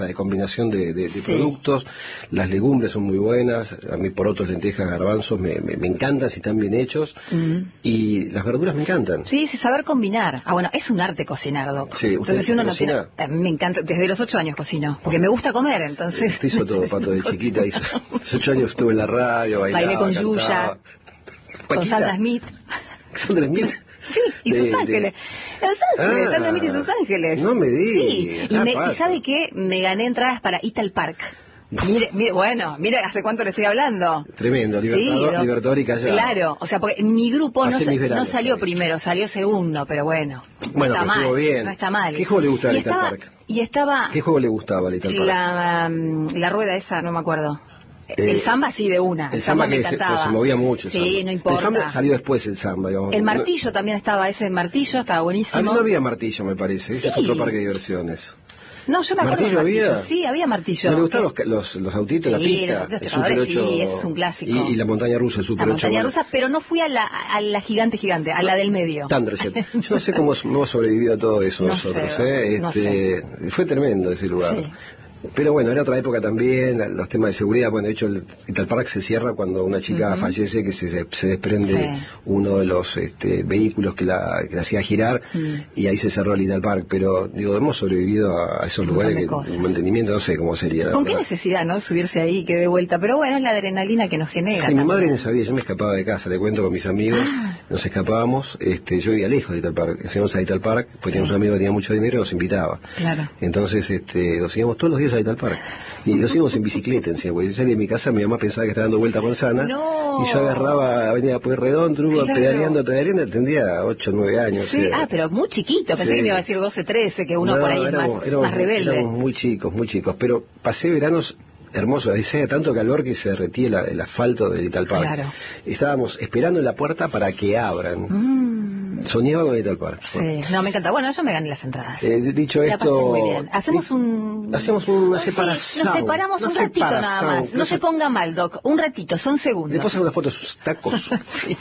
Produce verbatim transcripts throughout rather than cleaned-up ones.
de combinación de, de, de Sí. productos. Las legumbres son muy buenas, a mí porotos, lentejas, garbanzos me, me, me encantan si están bien hechos, Mm. y las verduras me encantan. Sí, sí, saber combinar. Ah, bueno, es un arte cocinar, Doc. Sí, ¿usted entonces, si uno no cocina? tiene... A mí me encanta, desde los ocho años cocino, porque me gusta comer, entonces... Usted hizo todo, Pato, de chiquita. Hizo, hace ocho años estuve en la radio, bailaba, Bailé con cantaba. Yuya, con Paquita. Sandra Smith. Sandra Smith. Sí, y De- sus de- ángeles. Los ángeles, Ah, Sandra Smith y sus ángeles. no me diga. Sí, y, Ah, me, Pato. y ¿sabe qué? Me gané entradas para Ital Park. Mire, mire, bueno, mire hace cuánto le estoy hablando. Tremendo, Libertador, Sí, Doc. Libertador y Callao. Claro, o sea, porque mi grupo no, Hace sa- mis veranos no salió también. primero, salió segundo, pero bueno, no Bueno, está pero estuvo mal, bien. no está mal. ¿Qué juego le gustaba y a Little estaba, Park? Y estaba ¿Qué juego le gustaba a Little Park? la, um, la rueda esa, no me acuerdo. Eh, el samba sí de una, el, El samba me que se, encantaba. que se movía mucho. el Sí, samba. no importa. El samba salió después, el samba. Digamos. El martillo también estaba, ese martillo estaba Ah, buenísimo. no había martillo, me parece. Ese Sí. fue otro parque de diversiones. No, yo me acuerdo del ¿Martillo martillo. había? Sí, había martillo. ¿No le gustaban los, ca- los, los autitos, la Sí, pista? los autitos el Super chocadores, ocho, sí, ese es un clásico. Y, y la montaña rusa, el Super La ocho. montaña bueno. rusa, pero no fui a la, a la gigante gigante, a la del medio. Thunderjet. Yo no sé cómo hemos sobrevivido a todo eso No nosotros. sé, ¿eh? no Este, Fue tremendo ese lugar. Sí. Pero bueno, era otra época también, la- los temas de seguridad. Bueno, de hecho, el Ital Park se cierra cuando una chica Ujú. fallece, que se, se desprende Sí. uno de los este, vehículos que la, que la hacía girar, Mm. y ahí se cerró el Ital Park. Pero, digo, hemos sobrevivido a, a esos Un lugares montón de que cosas. el mantenimiento no sé cómo sería. la ¿Con qué verdad. necesidad, no? Subirse ahí que de vuelta. Pero bueno, es la adrenalina que nos genera. Sí, mi también. madre no sabía, yo me escapaba de casa, le cuento con mis amigos, Ah. nos escapábamos, este, yo vivía lejos de Ital Park, íbamos a Ital Park, pues Sí. teníamos un amigo que tenía mucho dinero y nos invitaba. Claro. Entonces, este, nos íbamos todos los días a Ital Park. Y nos íbamos en bicicleta encima, porque yo salía de mi casa, mi mamá pensaba que estaba dando vuelta por Sana, No. y yo agarraba Avenida Pueyrredón, Truba, Claro. pedaleando, pedaleando, tendría ocho o nueve años. Sí, o sea. ah, pero muy chiquito. Pensé Sí. que me iba a decir doce, trece, que uno No, por ahí es éramos- más, éramos- más rebelde. Éramos muy chicos, muy chicos, pero pasé veranos hermosos, hacía tanto calor que se derretía la- el asfalto del Ital Park. Claro. Estábamos esperando en la puerta para que abran. Mm, Soñaba con Ital Park. sí, no, me encanta. Bueno, yo me gané las entradas. Eh, dicho La pasé esto, muy bien. Hacemos un... hacemos una Sí, separación. nos separamos Una un ratito nada separación. más. No se ponga mal, Doc. Un ratito, son segundos. Le paso una foto de sus tacos. Sí.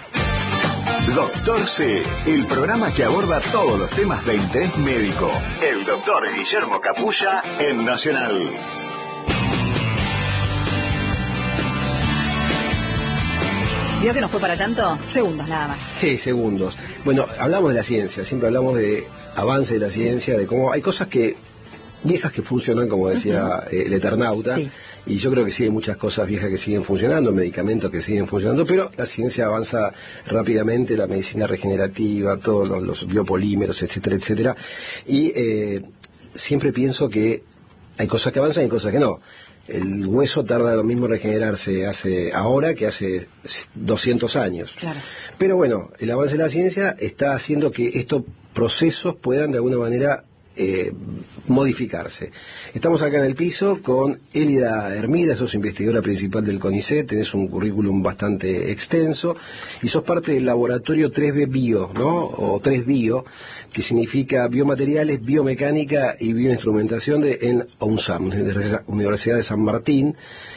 Doctor C, el programa que aborda todos los temas de interés médico. El doctor Guillermo Capulla en Nacional. ¿Vio que no fue para tanto? Segundos nada más. Sí, segundos. Bueno, hablamos de la ciencia, siempre hablamos de avance de la ciencia, de cómo hay cosas que viejas que funcionan, como decía eh, el Eternauta, Sí. y yo creo que sí hay muchas cosas viejas que siguen funcionando, medicamentos que siguen funcionando, pero la ciencia avanza rápidamente, la medicina regenerativa, todos los, los biopolímeros, etcétera, etcétera, y eh, siempre pienso que hay cosas que avanzan y cosas que no. El hueso tarda lo mismo en regenerarse hace ahora que hace doscientos años. Claro. Pero bueno, el avance de la ciencia está haciendo que estos procesos puedan de alguna manera eh, modificarse. Estamos acá en el piso con Elida Hermida, sos investigadora principal del CONICET, tenés un currículum bastante extenso y sos parte del laboratorio tres B Bio, ¿no? O tres Bio, que significa biomateriales, biomecánica y bioinstrumentación de, en UNSAM, Universidad de San Martín,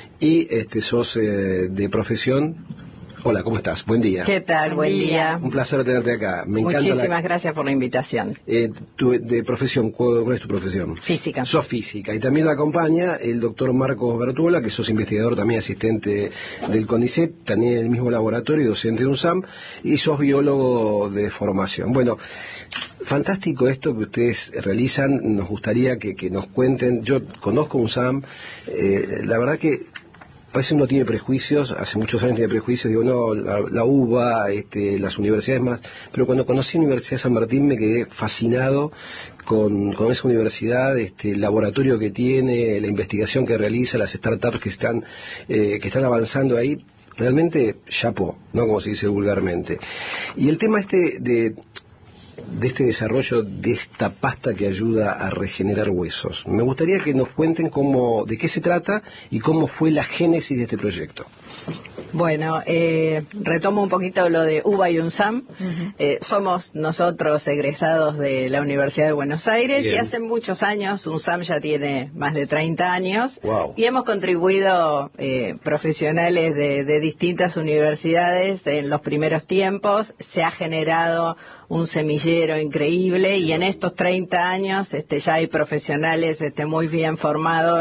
y este sos eh, de profesión. Hola, ¿cómo estás? Buen día. ¿Qué tal? Buen día. Un placer tenerte acá. Me encanta Muchísimas la... gracias por la invitación. Eh, tu, de profesión, ¿cuál, cuál es tu profesión? Física. Sos física. Y también la acompaña el doctor Marcos Bertuola, que sos investigador también asistente del CONICET, también en el mismo laboratorio, docente de UNSAM, y sos biólogo de formación. Bueno, fantástico esto que ustedes realizan. Nos gustaría que, que nos cuenten. Yo conozco UNSAM, eh, la verdad que a veces uno tiene prejuicios, hace muchos años tiene prejuicios, digo, no, la, la UBA, este, las universidades más, pero cuando conocí la Universidad de San Martín me quedé fascinado con, con esa universidad, este, el laboratorio que tiene, la investigación que realiza, las startups que están, eh, que están avanzando ahí, realmente chapó, ¿no? Como se dice vulgarmente. Y el tema este de... de este desarrollo de esta pasta que ayuda a regenerar huesos. Me gustaría que nos cuenten cómo, de qué se trata y cómo fue la génesis de este proyecto. Bueno, eh, retomo un poquito lo de UBA y UNSAM. Uh-huh. Eh, somos nosotros egresados de la Universidad de Buenos Aires. Bien. Y hace muchos años, UNSAM ya tiene más de treinta años. Wow. Y hemos contribuido eh, profesionales de, de distintas universidades en los primeros tiempos. Se ha generado un semillero increíble y en estos treinta años este, ya hay profesionales este, muy bien formados